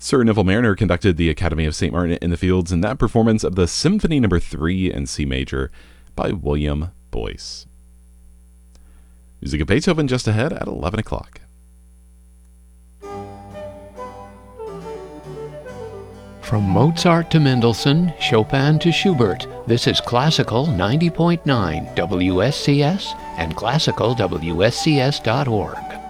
Sir Neville Mariner conducted the Academy of St. Martin in the Fields in that performance of the Symphony No. 3 in C major by William Boyce. Music of Beethoven just ahead at 11 o'clock. From Mozart to Mendelssohn, Chopin to Schubert, this is Classical 90.9 WSCS and classicalwscs.org.